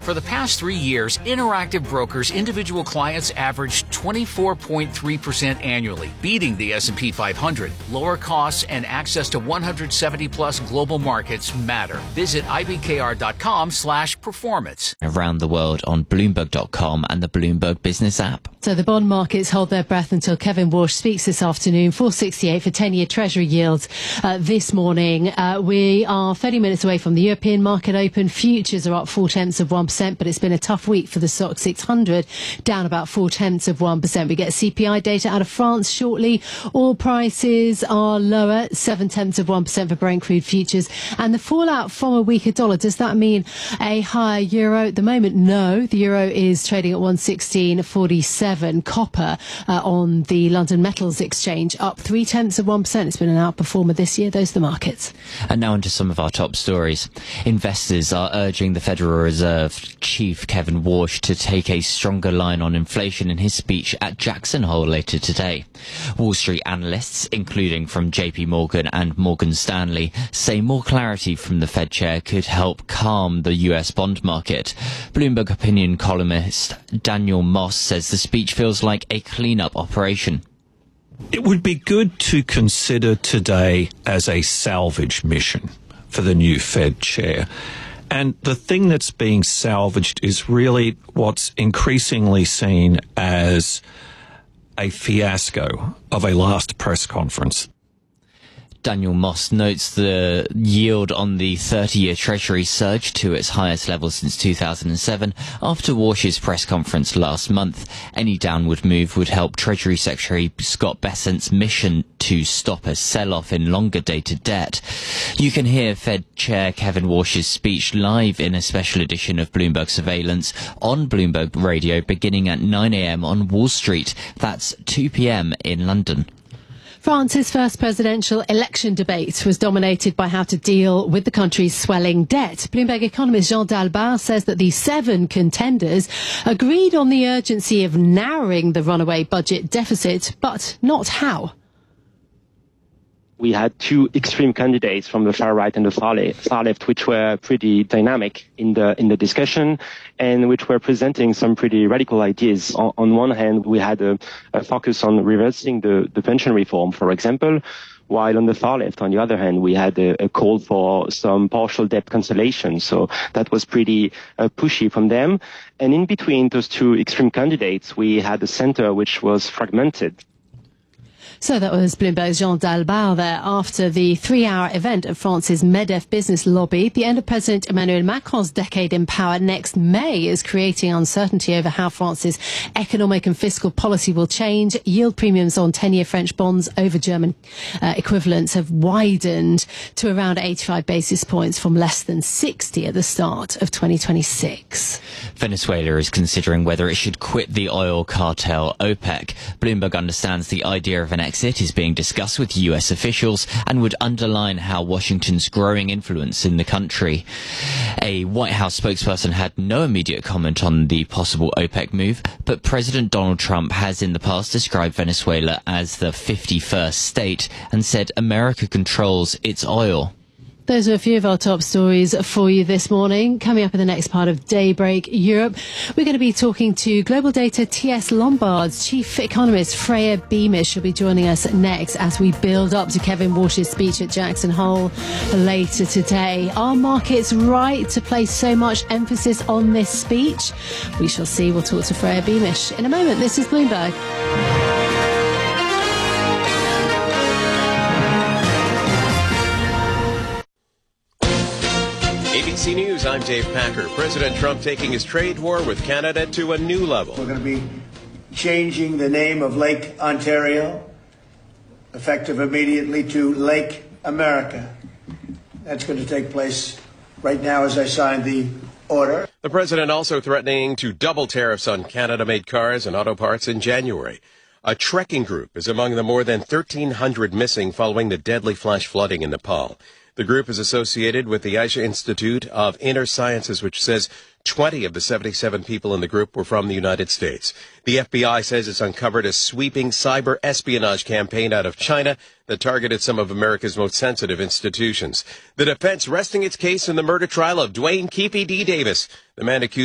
For the past 3 years, Interactive Brokers' individual clients averaged 24.3% annually, beating the S&P 500. Lower costs and access to 170-plus global markets matter. Visit ibkr.com/performance. Around the world on Bloomberg.com and the Bloomberg Business app. So the bond markets hold their breath until Kevin Walsh speaks this afternoon. 468 for 10-year Treasury yields this morning. We are 30 minutes away from the European market open. Futures are up 0.4%, but it's been a tough week for the STOXX 600, down about 0.4%. We get CPI data out of France shortly. Oil prices are lower, 0.7% for Brent crude futures. And the fallout from a weaker dollar, does that mean a higher euro? At the moment, no. The euro is trading at 116.47. Copper on the London Metals Exchange up 0.3%. It's been an outperformer this year. Those are the markets. And now onto some of our top stories. Investors are urging the Federal Reserve Chief Kevin Walsh to take a stronger line on inflation in his speech at Jackson Hole later today. Wall Street analysts, including from JP Morgan and Morgan Stanley, say more clarity from the Fed chair could help calm the US bond market. Bloomberg opinion columnist Daniel Moss says the speech feels like a clean-up operation. It would be good to consider today as a salvage mission for the new Fed chair. And the thing that's being salvaged is really what's increasingly seen as a fiasco of a last press conference. Daniel Moss notes the yield on the 30-year Treasury surged to its highest level since 2007 after Walsh's press conference last month. Any downward move would help Treasury Secretary Scott Bessent's mission to stop a sell-off in longer-dated debt. You can hear Fed Chair Kevin Walsh's speech live in a special edition of Bloomberg Surveillance on Bloomberg Radio beginning at 9 a.m. on Wall Street. That's 2 p.m. in London. France's first presidential election debate was dominated by how to deal with the country's swelling debt. Bloomberg economist Jean Dalbar says that the 7 contenders agreed on the urgency of narrowing the runaway budget deficit, but not how. We had 2 extreme candidates from the far right and the far left, which were pretty dynamic in the discussion and which were presenting some pretty radical ideas. On one hand, we had a focus on reversing the pension reform, for example, while on the far left, on the other hand, we had a call for some partial debt cancellation. So that was pretty pushy from them. And in between those 2 extreme candidates, we had a center which was fragmented. So that was Bloomberg's Jean Dalbar there after the 3-hour event at France's MEDEF business lobby. The end of President Emmanuel Macron's decade in power next May is creating uncertainty over how France's economic and fiscal policy will change. Yield premiums on 10-year French bonds over German equivalents have widened to around 85 basis points from less than 60 at the start of 2026. Venezuela is considering whether it should quit the oil cartel OPEC. Bloomberg understands the idea of an exit is being discussed with US officials and would underline how Washington's growing influence in the country. A White House spokesperson had no immediate comment on the possible OPEC move, but President Donald Trump has in the past described Venezuela as the 51st state and said America controls its oil. Those are a few of our top stories for you this morning. Coming up in the next part of Daybreak Europe, we're going to be talking to Global Data TS Lombard's chief economist Freya Beamish. She'll be joining us next as we build up to Kevin Walsh's speech at Jackson Hole later today. Are markets right to place so much emphasis on this speech? We shall see. We'll talk to Freya Beamish in a moment. This is Bloomberg. ABC News, I'm Dave Packer. President Trump taking his trade war with Canada to a new level. We're going to be changing the name of Lake Ontario, effective immediately, to Lake America. That's going to take place right now as I sign the order. The president also threatening to double tariffs on Canada-made cars and auto parts in January. A trekking group is among the more than 1,300 missing following the deadly flash flooding in Nepal. The group is associated with the Asia Institute of Inner Sciences, which says 20 of the 77 people in the group were from the United States. The FBI says it's uncovered a sweeping cyber espionage campaign out of China that targeted some of America's most sensitive institutions. The defense resting its case in the murder trial of Dwayne Keefe D. Davis, the man accused